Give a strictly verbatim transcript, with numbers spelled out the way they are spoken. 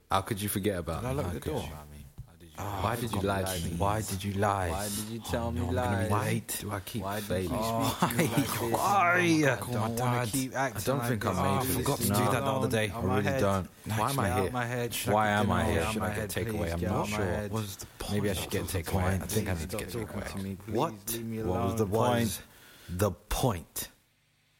How could you forget about Did I me? lock How the could door? you? Oh, Why did you lie to me? Why did you lie? Why did you tell Oh, me no, I'm gonna be lies? late. Do I keep Why did failing? you Oh, speak to me like this? why? I Come don't on, want to Dad. keep acting I don't like think this. I'm made I for this. forgot to No. do that the other day. On I my really head. don't. Why am I Get out here? my head. Why am I Get here? out Should my I get head, takeaway? please. I'm Get not out my sure. head. What's the point? Maybe I should get takeaway. I think I need to Stop get talking to takeaway. me, please. What? Leave me What was alone. the point? The point.